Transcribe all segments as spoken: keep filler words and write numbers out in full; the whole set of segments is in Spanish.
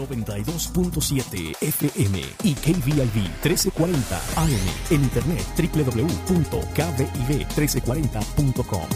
noventa y dos punto siete F M y K V I V trece cuarenta A M. En internet doble u doble u doble u punto k v i v trece cuarenta punto com.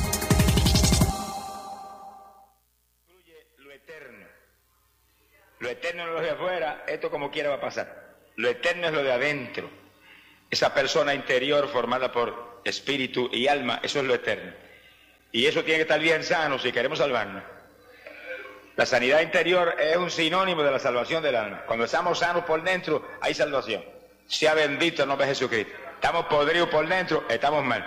Lo eterno. Lo eterno no es lo de afuera, esto como quiera va a pasar. Lo eterno es lo de adentro. Esa persona interior formada por espíritu y alma, eso es lo eterno. Y eso tiene que estar bien sano si queremos salvarnos. La sanidad interior es un sinónimo de la salvación del alma. Cuando estamos sanos por dentro, hay salvación. Sea bendito el nombre de Jesucristo. Estamos podridos por dentro, estamos mal.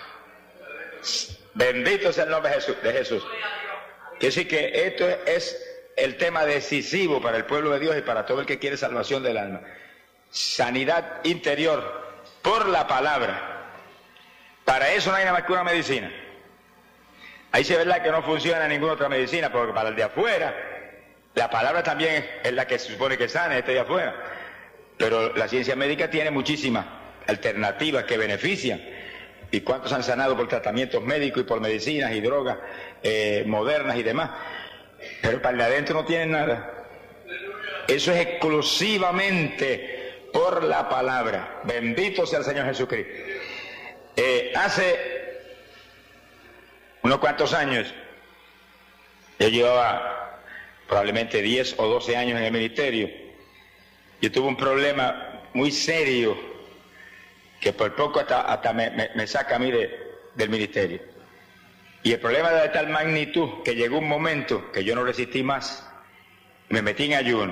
Bendito sea el nombre de Jesús. De Jesús. Quiere decir que esto es el tema decisivo para el pueblo de Dios y para todo el que quiere salvación del alma. Sanidad interior por la palabra. Para eso no hay nada más que una medicina. Ahí sí es verdad que no funciona ninguna otra medicina, porque para el de afuera, la palabra también es la que se supone que sana, este de afuera. Pero la ciencia médica tiene muchísimas alternativas que benefician. ¿Y cuántos han sanado por tratamientos médicos y por medicinas y drogas eh, modernas y demás? Pero para el de adentro no tienen nada. Eso es exclusivamente por la palabra. Bendito sea el Señor Jesucristo. Eh, hace unos cuantos años, yo llevaba probablemente diez o doce años en el ministerio. Yo tuve un problema muy serio que por poco hasta, hasta me, me, me saca a mí de, del ministerio. Y el problema era de tal magnitud que llegó un momento que yo no resistí más. Me metí en ayuno.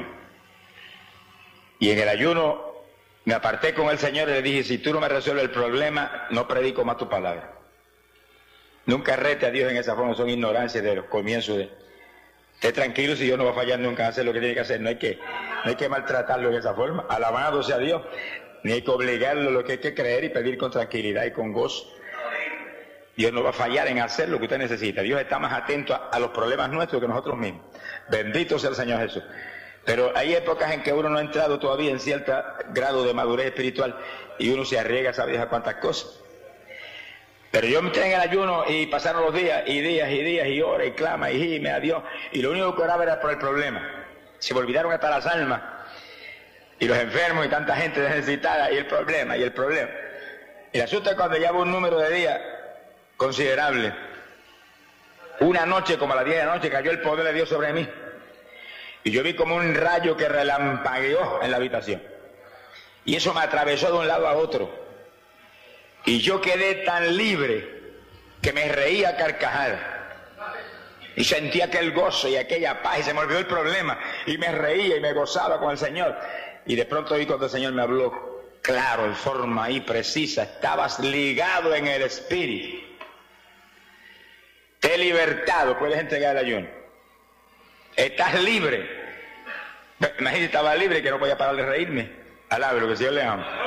Y en el ayuno me aparté con el Señor y le dije, si tú no me resuelves el problema, no predico más tu palabra. Nunca rete a Dios en esa forma, son ignorancias de los comienzos de... Esté tranquilo, si Dios no va a fallar nunca a hacer lo que tiene que hacer, no hay que, no hay que maltratarlo en esa forma, alabado sea Dios, ni hay que obligarlo, lo que hay que creer y pedir con tranquilidad y con gozo. Dios no va a fallar en hacer lo que usted necesita, Dios está más atento a, a los problemas nuestros que nosotros mismos. Bendito sea el Señor Jesús. Pero hay épocas en que uno no ha entrado todavía en cierto grado de madurez espiritual y uno se arriesga a saber a cuántas cosas. Pero yo me entré en el ayuno y pasaron los días y días y días y ora y clama y gime a Dios y lo único que oraba era por el problema. Se me olvidaron hasta las almas y los enfermos y tanta gente necesitada y el problema y el problema. Y el asunto es cuando llevo un número de días considerable. Una noche, como a las diez de la noche, cayó el poder de Dios sobre mí. Y yo vi como un rayo que relampagueó en la habitación. Y eso me atravesó de un lado a otro. Y yo quedé tan libre que me reía a carcajadas. Y sentía aquel gozo y aquella paz y se me olvidó el problema. Y me reía y me gozaba con el Señor. Y de pronto vi cuando el Señor me habló claro, en forma ahí precisa. Estabas ligado en el Espíritu. Te he libertado, puedes entregar el ayuno. Estás libre. Imagínate, estaba libre que no podía parar de reírme. Alabe lo que el Señor le ama.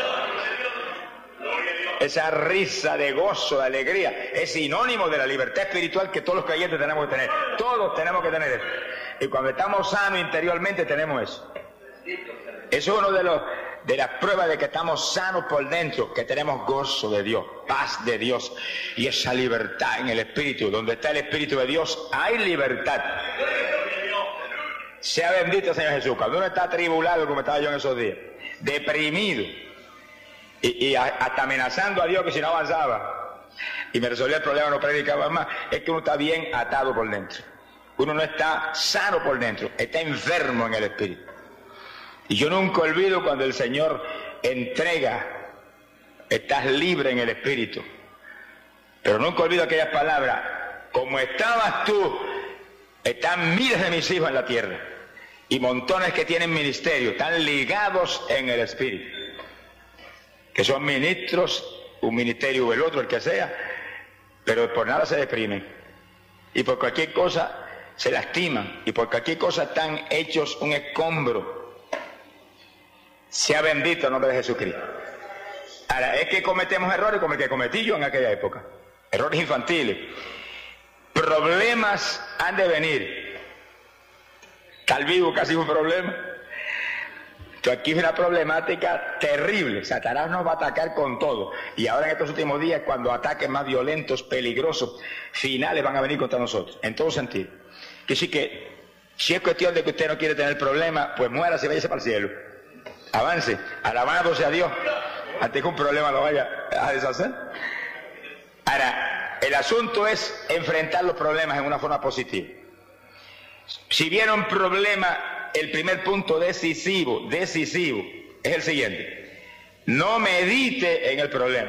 Esa risa de gozo, de alegría, es sinónimo de la libertad espiritual que todos los creyentes tenemos que tener. Todos tenemos que tener eso. Y cuando estamos sanos interiormente tenemos eso. Eso es uno de los de las pruebas de que estamos sanos por dentro, que tenemos gozo de Dios, paz de Dios y esa libertad en el Espíritu. Donde está el Espíritu de Dios hay libertad. Sea bendito el Señor Jesús. Cuando uno está atribulado, como estaba yo en esos días, deprimido, Y, y hasta amenazando a Dios que si no avanzaba y me resolvía el problema no predicaba más, es que uno está bien atado por dentro. Uno no está sano por dentro, está enfermo en el espíritu. Y yo nunca olvido cuando el Señor entrega, estás libre en el espíritu. Pero nunca olvido aquellas palabras, como estabas tú, están miles de mis hijos en la tierra y montones que tienen ministerio, están ligados en el espíritu, que son ministros, un ministerio o el otro, el que sea, pero por nada se deprimen. Y por cualquier cosa se lastiman. Y por cualquier cosa están hechos un escombro. Sea bendito el nombre de Jesucristo. Ahora, es que cometemos errores como el que cometí yo en aquella época. Errores infantiles. Problemas han de venir. Estar vivo casi un problema. Aquí es una problemática terrible. Satanás nos va a atacar con todo. Y ahora en estos últimos días, cuando ataques más violentos, peligrosos, finales van a venir contra nosotros, en todo sentido. Que sí que Si es cuestión de que usted no quiere tener problemas, pues muérase y váyase para el cielo. Avance, alabado sea Dios, antes que un problema lo vaya a deshacer. Ahora, el asunto es enfrentar los problemas en una forma positiva. Si viene un problema, el primer punto decisivo, decisivo, es el siguiente: no medite en el problema.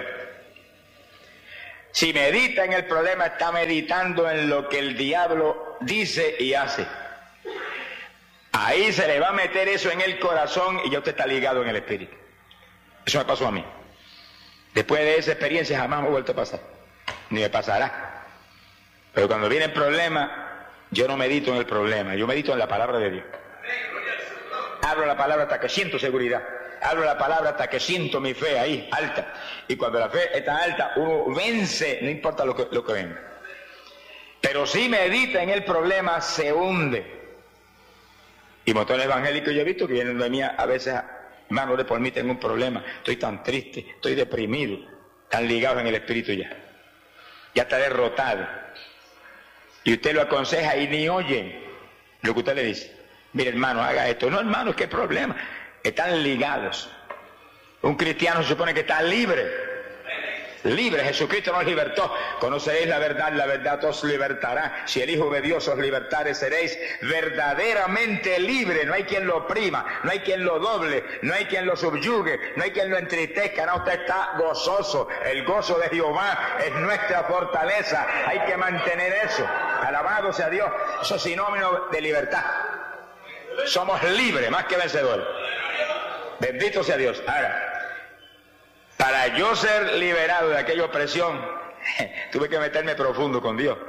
Si medita en el problema, está meditando en lo que el diablo dice y hace. Ahí se le va a meter eso en el corazón y ya usted está ligado en el espíritu. Eso me pasó a mí. Después de esa experiencia jamás me ha vuelto a pasar, ni me pasará. Pero cuando viene el problema, yo no medito en el problema, yo medito en la palabra de Dios. Hablo la palabra hasta que siento seguridad, hablo la palabra hasta que siento mi fe ahí, alta. Y cuando la fe está alta, uno vence, no importa lo que, lo que venga. Pero si medita en el problema, se hunde. Y montones evangélicos yo he visto que vienen de mí a veces, hermano, ore por mí, tengo un problema, estoy tan triste, estoy deprimido, están ligados en el espíritu ya, ya está derrotado. Y usted lo aconseja y ni oyen lo que usted le dice. Mire, hermano, haga esto. No, hermano, ¿qué problema? Están ligados. Un cristiano se supone que está libre. Libre, Jesucristo nos libertó. Conoceréis la verdad, la verdad os libertará. Si el Hijo de Dios os libertare, seréis verdaderamente libres. No hay quien lo oprima, no hay quien lo doble, no hay quien lo subyugue, no hay quien lo entristezca. No, usted está gozoso. El gozo de Jehová es nuestra fortaleza. Hay que mantener eso. Alabado sea Dios. Eso es sinónimo de libertad. Somos libres, más que vencedores. Bendito sea Dios. Ahora, para yo ser liberado de aquella opresión, tuve que meterme profundo con Dios.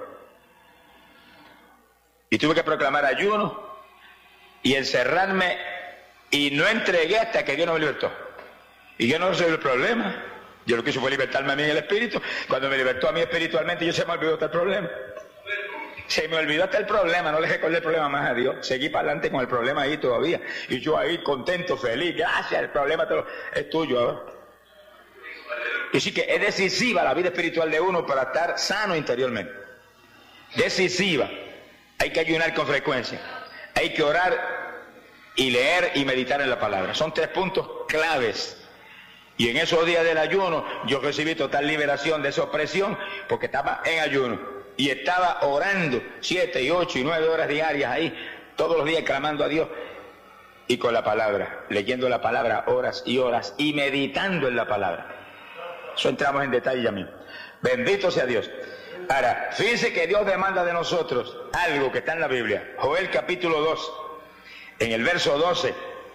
Y tuve que proclamar ayuno y encerrarme, y no entregué hasta que Dios no me libertó. Y yo no resolví el problema. Yo lo que hice fue libertarme a mí en el espíritu. Cuando me libertó a mí espiritualmente, yo se me olvidó hasta el problema. Se me olvidó hasta el problema, no le recordé el problema más a Dios. Seguí para adelante con el problema ahí todavía. Y yo ahí contento, feliz, gracias, el problema te lo, es tuyo ahora. Y sí que es decisiva la vida espiritual de uno para estar sano interiormente. Decisiva. Hay que ayunar con frecuencia. Hay que orar y leer y meditar en la palabra. Son tres puntos claves. Y en esos días del ayuno yo recibí total liberación de esa opresión porque estaba en ayuno. Y estaba orando siete y ocho y nueve horas diarias ahí, todos los días clamando a Dios. Y con la palabra, leyendo la palabra horas y horas y meditando en la palabra. Eso entramos en detalle ya mismo. Bendito sea Dios. Ahora, fíjense que Dios demanda de nosotros algo que está en la Biblia. Joel capítulo dos, en el verso doce.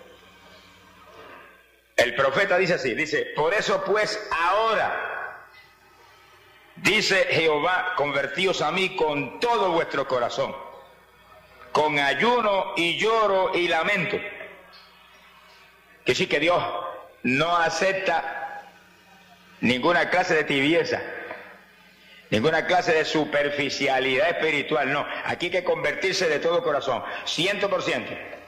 El profeta dice así, dice: por eso pues ahora, dice Jehová, convertíos a mí con todo vuestro corazón, con ayuno y lloro y lamento. Que sí que Dios no acepta ninguna clase de tibieza, ninguna clase de superficialidad espiritual, no. Aquí hay que convertirse de todo corazón, ciento por ciento.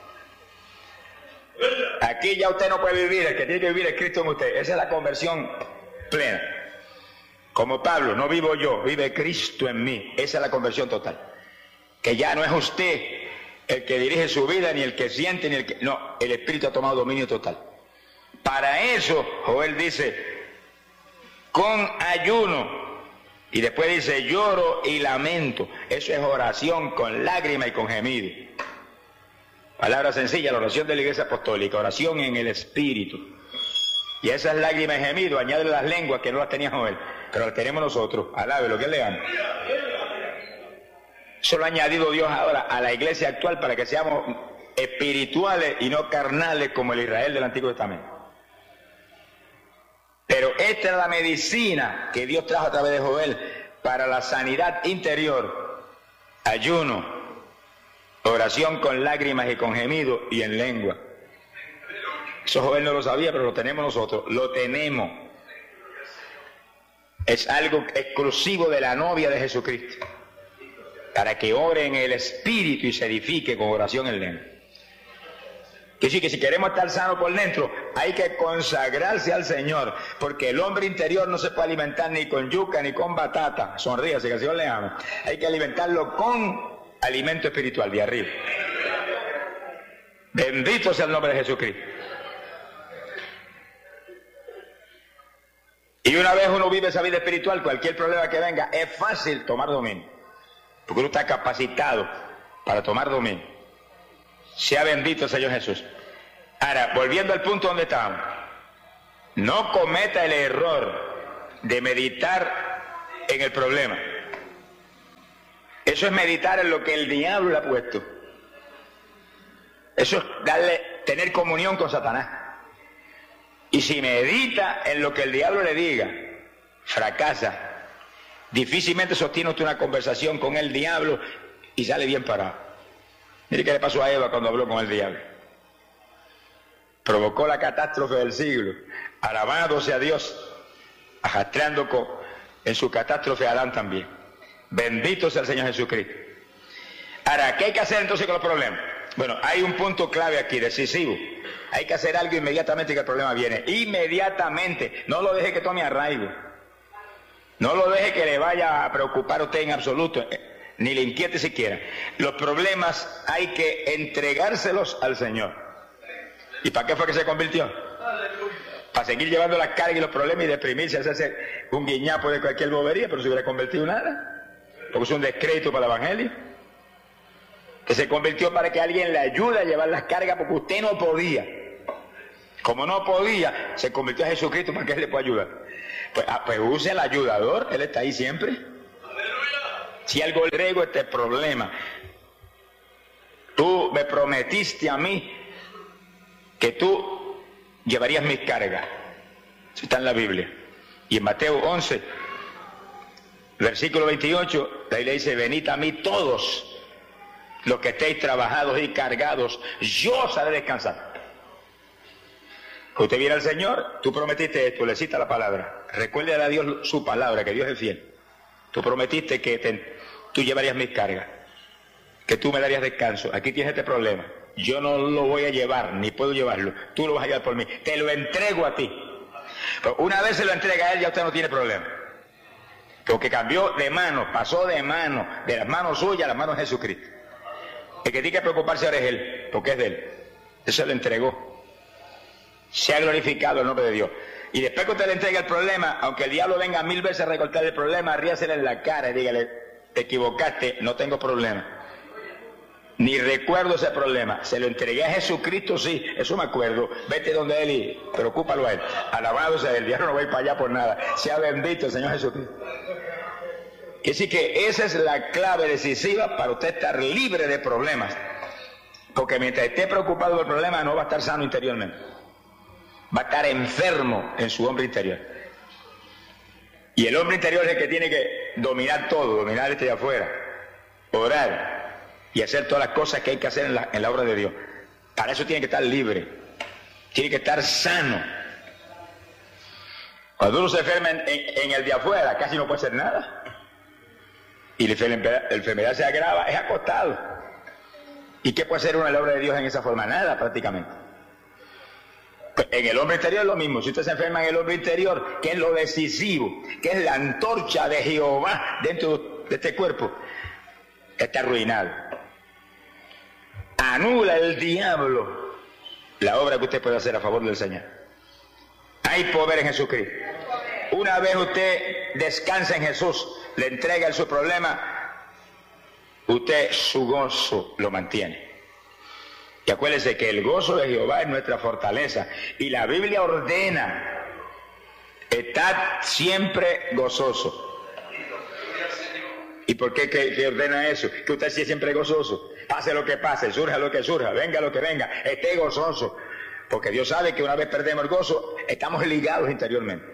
Aquí ya usted no puede vivir, el que tiene que vivir es Cristo en usted. Esa es la conversión plena. Como Pablo, no vivo yo, vive Cristo en mí. Esa es la conversión total. Que ya no es usted el que dirige su vida, ni el que siente, ni el que... No, el Espíritu ha tomado dominio total. Para eso, Joel dice, con ayuno, y después dice lloro y lamento. Eso es oración con lágrima y con gemido. Palabra sencilla, la oración de la Iglesia Apostólica, oración en el Espíritu. Y esas lágrimas y gemido, añade las lenguas que no las tenía Joel, pero las tenemos nosotros. Alabe lo que le amo. Eso lo ha añadido Dios ahora a la iglesia actual para que seamos espirituales y no carnales como el Israel del Antiguo Testamento. Pero esta es la medicina que Dios trajo a través de Joel para la sanidad interior: ayuno, oración con lágrimas y con gemido y en lengua. Eso Joel no lo sabía, pero lo tenemos nosotros, lo tenemos. Es algo exclusivo de la novia de Jesucristo, para que ore en el Espíritu y se edifique con oración en lengua. Que sí, que si queremos estar sanos por dentro, hay que consagrarse al Señor, porque el hombre interior no se puede alimentar ni con yuca ni con batata. Sonríase, que el Señor le ama. Hay que alimentarlo con alimento espiritual de arriba. Bendito sea el nombre de Jesucristo. Y una vez uno vive esa vida espiritual, cualquier problema que venga, es fácil tomar dominio. Porque uno está capacitado para tomar dominio. Sea bendito el Señor Jesús. Ahora, volviendo al punto donde estábamos. No cometa el error de meditar en el problema. Eso es meditar en lo que el diablo le ha puesto. Eso es darle, tener comunión con Satanás. Y si medita en lo que el diablo le diga, fracasa. Difícilmente sostiene usted una conversación con el diablo y sale bien parado. Mire qué le pasó a Eva cuando habló con el diablo. Provocó la catástrofe del siglo. Alabado sea Dios, arrastrando con, en su catástrofe a Adán también. Bendito sea el Señor Jesucristo. Ahora, ¿qué hay que hacer entonces con los problemas? Bueno, hay un punto clave aquí, decisivo. Hay que hacer algo inmediatamente que el problema viene. Inmediatamente. No lo deje que tome arraigo. No lo deje que le vaya a preocupar a usted en absoluto, ni le inquiete siquiera. Los problemas hay que entregárselos al Señor. ¿Y para qué fue que se convirtió? Para seguir llevando las cargas y los problemas y deprimirse, hacerse un guiñapo de cualquier bobería, pero se hubiera convertido en nada. Porque es un descrédito para el Evangelio. Que se convirtió para que alguien le ayude a llevar las cargas porque usted no podía. Como no podía, se convirtió a Jesucristo para que Él le pueda ayudar. Pues, ah, pues use el ayudador, Él está ahí siempre. ¡Aleluya! Si algo le traigo este problema, tú me prometiste a mí que tú llevarías mis cargas. Eso está en la Biblia. Y en Mateo once, versículo veintiocho, la Biblia dice, venid a mí todos los que estéis trabajados y cargados, yo os haré descansar. Usted viene al Señor, tú prometiste esto, le cita la palabra. Recuérdale a Dios su palabra, que Dios es fiel. Tú prometiste que te, tú llevarías mis cargas, que tú me darías descanso. Aquí tienes este problema. Yo no lo voy a llevar, ni puedo llevarlo. Tú lo vas a llevar por mí. Te lo entrego a ti. Pero una vez se lo entrega a Él, ya usted no tiene problema. Porque cambió de mano, pasó de mano, de las manos suyas a las manos de Jesucristo. El que tiene que preocuparse ahora es Él, porque es de Él. Eso se lo entregó. Se ha glorificado el nombre de Dios. Y después que usted le entregue el problema, aunque el diablo venga mil veces a recortar el problema, ríasele en la cara y dígale, te equivocaste, no tengo problema. Ni recuerdo ese problema. Se lo entregué a Jesucristo, sí, eso me acuerdo. Vete donde Él y preocúpalo a Él. Alabado sea, el diablo no va a ir para allá por nada. Sea bendito el Señor Jesucristo. Y así que esa es la clave decisiva para usted estar libre de problemas. Porque mientras esté preocupado por el problema, no va a estar sano interiormente. Va a estar enfermo en su hombre interior. Y el hombre interior es el que tiene que dominar todo, dominar este de afuera, orar y hacer todas las cosas que hay que hacer en la, en la obra de Dios. Para eso tiene que estar libre, tiene que estar sano. Cuando uno se enferma en, en, en el de afuera, casi no puede hacer nada. Y la enfermedad, la enfermedad se agrava, es acostado. ¿Y qué puede hacer uno en la obra de Dios en esa forma? Nada, prácticamente. En el hombre interior es lo mismo. Si usted se enferma en el hombre interior, que es lo decisivo, que es la antorcha de Jehová dentro de este cuerpo, está arruinado. Anula el diablo la obra que usted puede hacer a favor del Señor. Hay poder en Jesucristo. Una vez usted descansa en Jesús, le entrega su problema, usted su gozo lo mantiene. Y acuérdese que el gozo de Jehová es nuestra fortaleza. Y la Biblia ordena, estad siempre gozoso. ¿Y por qué que, que ordena eso? Que usted sea siempre gozoso. Pase lo que pase, surja lo que surja, venga lo que venga, esté gozoso. Porque Dios sabe que una vez perdemos el gozo, estamos ligados interiormente.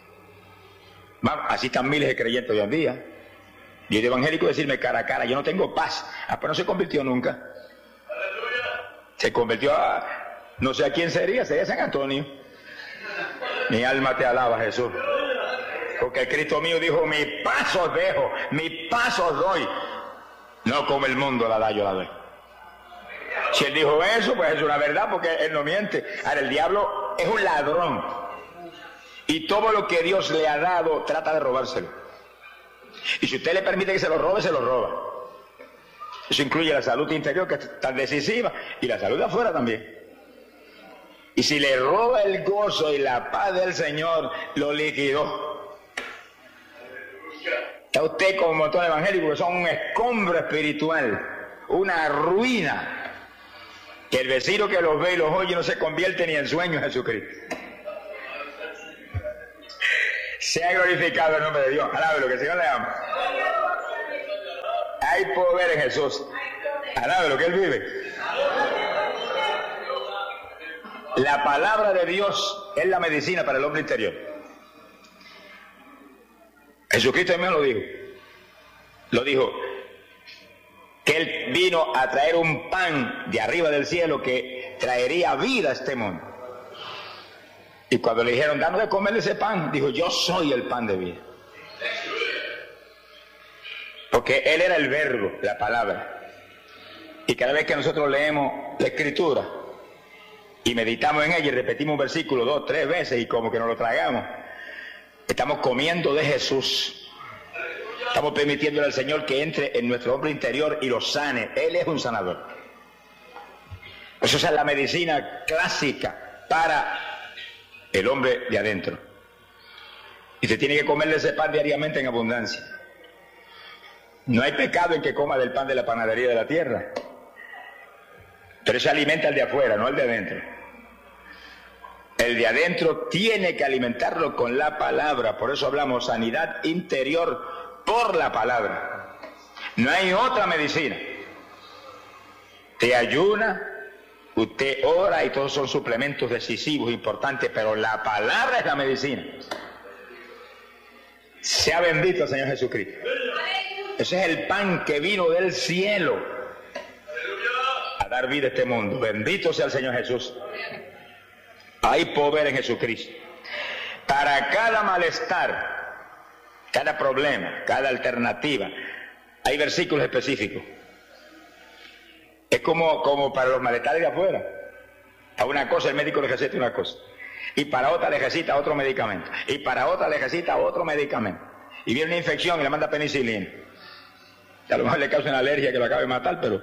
Así están miles de creyentes hoy en día. Y el evangélico decirme cara a cara, yo no tengo paz. Ah, pues no se convirtió nunca. Se convirtió a, no sé a quién sería, sería San Antonio. Mi alma te alaba, Jesús. Porque el Cristo mío dijo, mi paz os dejo, mi paz os doy. No como el mundo la da, yo la doy. Si él dijo eso, pues es una verdad, porque él no miente. Ahora, el diablo es un ladrón. Y todo lo que Dios le ha dado, trata de robárselo. Y si usted le permite que se lo robe, se lo roba. Eso incluye la salud interior, que es tan decisiva, y la salud de afuera también. Y si le roba el gozo y la paz del Señor, lo liquidó. Está usted como montón evangélico, que son un escombro espiritual, una ruina, que el vecino que los ve y los oye no se convierte ni en sueño en Jesucristo. Sea glorificado el nombre de Dios. Alábelo, que el Señor le ama. Hay poder en Jesús. Alábelo, que Él vive. La palabra de Dios es la medicina para el hombre interior. Jesucristo también lo dijo. Lo dijo que Él vino a traer un pan de arriba del cielo que traería vida a este mundo. Y cuando le dijeron, danos de comer ese pan, dijo, yo soy el pan de vida. Porque Él era el verbo, la palabra. Y cada vez que nosotros leemos la Escritura y meditamos en ella y repetimos un versículo dos, tres veces y como que nos lo tragamos, estamos comiendo de Jesús. Estamos permitiéndole al Señor que entre en nuestro hombre interior y lo sane. Él es un sanador. Eso es la medicina clásica para el hombre de adentro. Y se tiene que comerle ese pan diariamente en abundancia. No hay pecado en que coma del pan de la panadería de la tierra. Pero se alimenta el de afuera, no el de adentro. El de adentro tiene que alimentarlo con la palabra. Por eso hablamos sanidad interior por la palabra. No hay otra medicina. Te ayuna, usted ora y todos son suplementos decisivos, importantes, pero la palabra es la medicina. Sea bendito el Señor Jesucristo. Ese es el pan que vino del cielo a dar vida a este mundo. Bendito sea el Señor Jesús. Hay poder en Jesucristo. Para cada malestar, cada problema, cada alternativa, hay versículos específicos. Es como, como para los malestares de afuera. A una cosa el médico le receta una cosa. Y para otra le receta otro medicamento. Y para otra le receta otro medicamento. Y viene una infección y le manda penicilina. Que a lo mejor le causa una alergia que lo acabe de matar, pero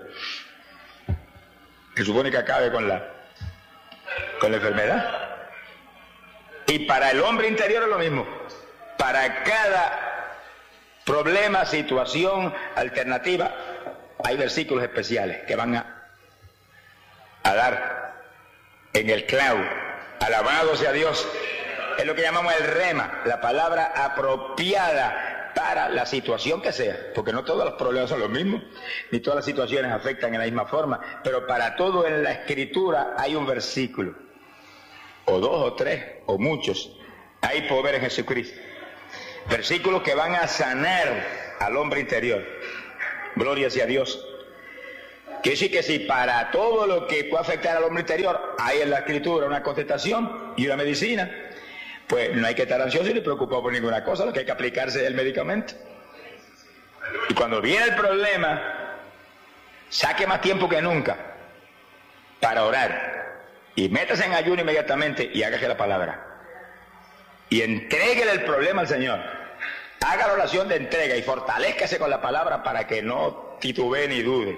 se supone que acabe con la, con la enfermedad. Y para el hombre interior es lo mismo. Para cada problema, situación, alternativa, hay versículos especiales que van a, a dar en el clavo. Alabado sea Dios. Es lo que llamamos el rema, la palabra apropiada para la situación que sea, porque no todos los problemas son los mismos, ni todas las situaciones afectan en la misma forma, pero para todo en la Escritura hay un versículo, o dos, o tres, o muchos. Hay poder en Jesucristo. Versículos que van a sanar al hombre interior. Gloria sea Dios. Quiere decir que si para todo lo que puede afectar al hombre interior hay en la Escritura una contestación y una medicina, pues no hay que estar ansioso ni preocupado por ninguna cosa, lo que hay que aplicarse es el medicamento. Y cuando viene el problema, saque más tiempo que nunca para orar y métase en ayuno inmediatamente y hágase la palabra. Y entréguele el problema al Señor. Haga la oración de entrega y fortalézcase con la palabra para que no titubee ni dude.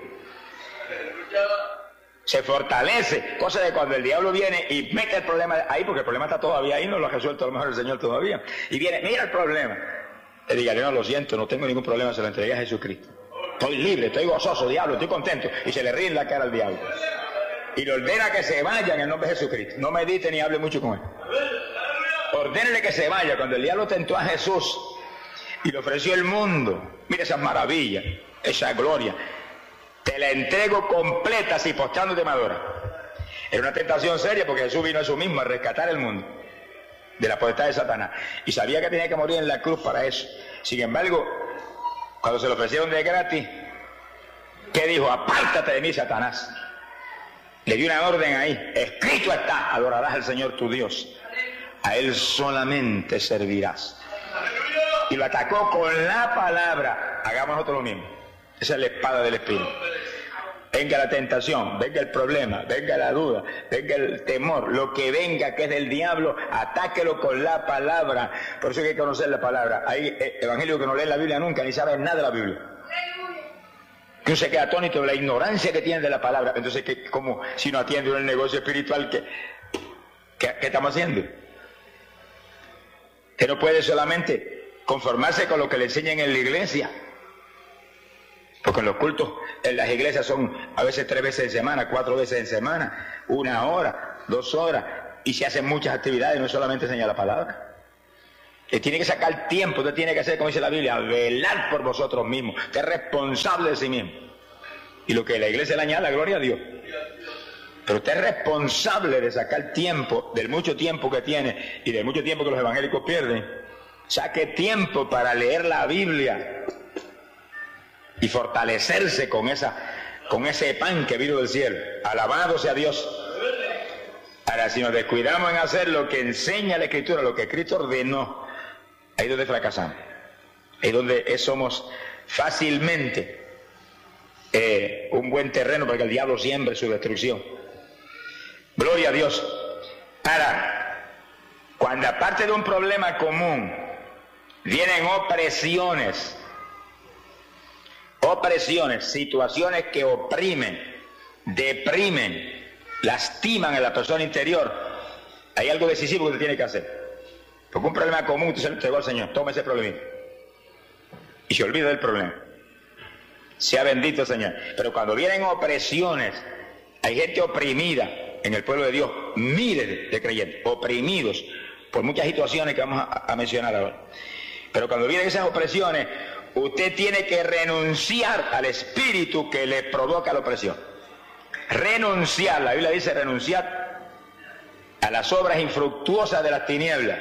Se fortalece, cosa de cuando el diablo viene y mete el problema ahí, porque el problema está todavía ahí, no lo ha resuelto a lo mejor el Señor todavía, y viene, mira el problema, le diga, no, lo siento, no tengo ningún problema, se lo entregué a Jesucristo, estoy libre, estoy gozoso, diablo, estoy contento, y se le ríe en la cara al diablo, y le ordena que se vaya en el nombre de Jesucristo, no medite ni hable mucho con él, ordénele que se vaya. Cuando el diablo tentó a Jesús y le ofreció el mundo, mira esas maravillas, esa gloria, te la entrego completa si postrándote me adora. Era una tentación seria porque Jesús vino a eso mismo, a rescatar el mundo de la potestad de Satanás. Y sabía que tenía que morir en la cruz para eso. Sin embargo, cuando se lo ofrecieron de gratis, ¿qué dijo? Apártate de mí, Satanás. Le dio una orden ahí. Escrito está, adorarás al Señor tu Dios. A Él solamente servirás. Y lo atacó con la palabra. Hagamos nosotros lo mismo. Esa es la espada del Espíritu. Venga la tentación, venga el problema, venga la duda, venga el temor, lo que venga que es del diablo, atáquelo con la palabra. Por eso hay que conocer la palabra. Hay evangelios que no leen la Biblia nunca, ni saben nada de la Biblia. que uno se queda atónito de la ignorancia que tiene de la palabra. Entonces, ¿qué, cómo, si no atiende uno el negocio espiritual, ¿qué, qué, qué estamos haciendo? Que no puede solamente conformarse con lo que le enseñan en la iglesia, porque en los cultos en las iglesias son a veces tres veces en semana, cuatro veces en semana, una hora, dos horas, y se hacen muchas actividades, no solamente enseñar la palabra. Que tiene que sacar tiempo, usted tiene que hacer, como dice la Biblia, velar por vosotros mismos, que es responsable de sí mismo. Y lo que la iglesia le añade, gloria a Dios. Pero usted es responsable de sacar tiempo, del mucho tiempo que tiene y del mucho tiempo que los evangélicos pierden. Saque tiempo para leer la Biblia y fortalecerse con esa, con ese pan que vino del cielo. Alabado sea Dios. Ahora, si nos descuidamos en hacer lo que enseña la Escritura, lo que Cristo ordenó, ahí es donde fracasamos. Ahí es donde somos fácilmente eh, un buen terreno para que el diablo siembre su destrucción. Gloria a Dios. Ahora, cuando aparte de un problema común vienen opresiones, opresiones, situaciones que oprimen, deprimen, lastiman a la persona interior, hay algo decisivo que usted tiene que hacer. Porque un problema común usted se lo entregó al Señor, tome ese problema y se olvida del problema. Sea bendito el Señor. Pero cuando vienen opresiones, hay gente oprimida en el pueblo de Dios, miles de creyentes, oprimidos por muchas situaciones que vamos a, a mencionar ahora. Pero cuando vienen esas opresiones, usted tiene que renunciar al espíritu que le provoca la opresión. Renunciar, la Biblia dice renunciar a las obras infructuosas de las tinieblas.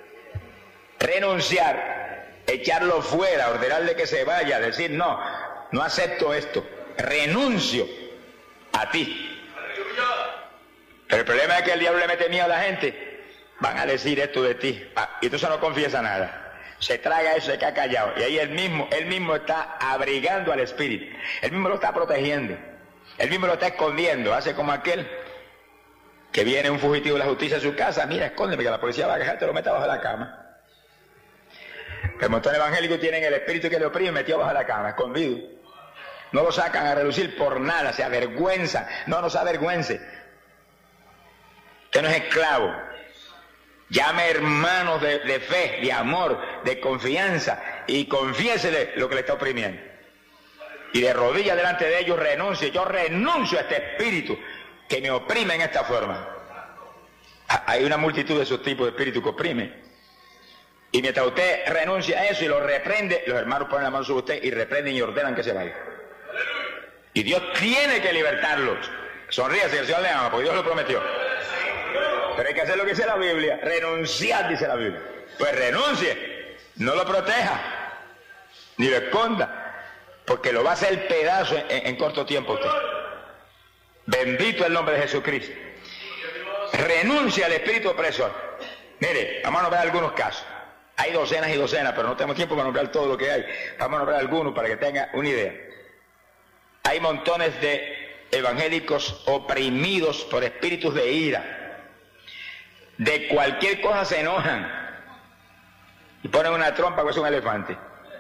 Renunciar, echarlo fuera, ordenarle que se vaya, decir no, no acepto esto, renuncio a ti. Pero el problema es que el diablo le mete miedo a la gente. Van a decir esto de ti. Ah, y entonces no confiesa nada. Se traga eso, se queda callado. Y ahí él mismo, él mismo está abrigando al espíritu. Él mismo lo está protegiendo. Él mismo lo está escondiendo. Hace como aquel que viene un fugitivo de la justicia a su casa. Mira, escóndeme que la policía va a agarrar, te lo mete bajo la cama. El montón evangélico tienen el espíritu que le oprime metido bajo la cama, escondido. No lo sacan a relucir por nada, se avergüenzan. No, no se avergüence. Usted no es esclavo. Llame hermanos de, de fe, de amor, de confianza y confiésele lo que le está oprimiendo. Y de rodillas delante de ellos renuncie. Yo renuncio a este espíritu que me oprime en esta forma. Hay una multitud de esos tipos de espíritus que oprimen. Y mientras usted renuncia a eso y lo reprende, los hermanos ponen la mano sobre usted y reprenden y ordenan que se vaya. Y Dios tiene que libertarlos. Sonríase, el Señor le ama, porque Dios lo prometió. Pero hay que hacer lo que dice la Biblia. Renunciar, dice la Biblia. Pues renuncie. No lo proteja. Ni lo esconda. Porque lo va a hacer pedazo en, en corto tiempo usted. Bendito el nombre de Jesucristo. Renuncia al espíritu opresor. Mire, vamos a nombrar algunos casos. Hay docenas y docenas, pero no tenemos tiempo para nombrar todo lo que hay. Vamos a nombrar algunos para que tenga una idea. Hay montones de evangélicos oprimidos por espíritus de ira. De cualquier cosa se enojan y ponen una trompa que es un elefante.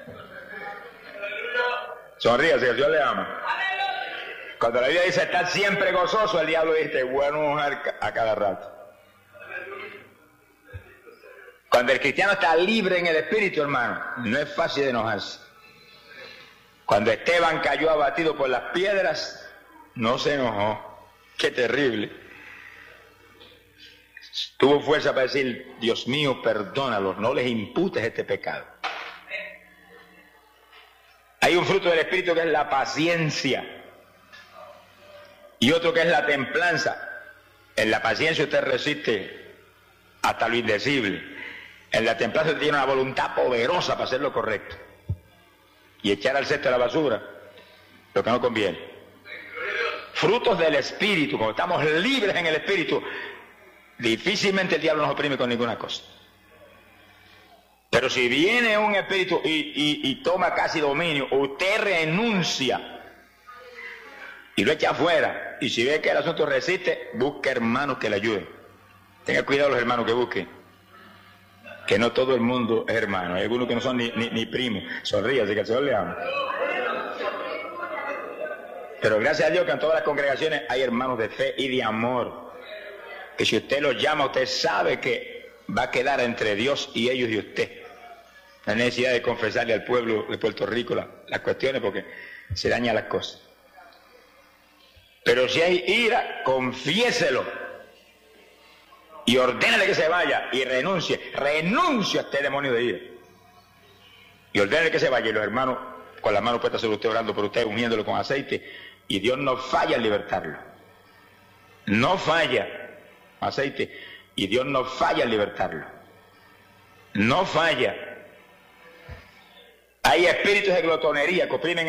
Sonríase, el Dios le ama. Cuando la Biblia dice estar siempre gozoso, el diablo dice bueno enojar a cada rato. Cuando el cristiano está libre en el espíritu, hermano, no es fácil de enojarse. Cuando Esteban cayó abatido por las piedras, no se enojó. Qué terrible. Tuvo fuerza para decir, Dios mío, perdónalos, no les imputes este pecado. Hay un fruto del espíritu que es la paciencia y otro que es la templanza. En la paciencia usted resiste hasta lo indecible. En la templanza usted tiene una voluntad poderosa para hacer lo correcto y echar al cesto de la basura lo que no conviene. Frutos del espíritu, cuando estamos libres en el espíritu, difícilmente el diablo nos oprime con ninguna cosa. Pero si viene un espíritu y, y, y toma casi dominio, usted renuncia y lo echa afuera. Y si ve que el asunto resiste, busque hermanos que le ayuden. Tenga cuidado los hermanos que busquen. Que no todo el mundo es hermano. Hay algunos que no son ni, ni, ni primos. Sonríase, que el Señor le ama. Pero gracias a Dios que en todas las congregaciones hay hermanos de fe y de amor. Que si usted los llama, usted sabe que va a quedar entre Dios y ellos y usted. No hay necesidad de confesarle al pueblo de Puerto Rico la, las cuestiones porque se dañan las cosas. Pero si hay ira, confiéselo. Y ordénale que se vaya y renuncie. Renuncie a este demonio de ira. Y ordénale que se vaya. Y los hermanos con las manos puestas sobre usted, orando por usted, ungiéndolo con aceite. Y Dios no falla en libertarlo. No falla. Aceite. Y Dios no falla en libertarlo. No falla. Hay espíritus de glotonería que oprimen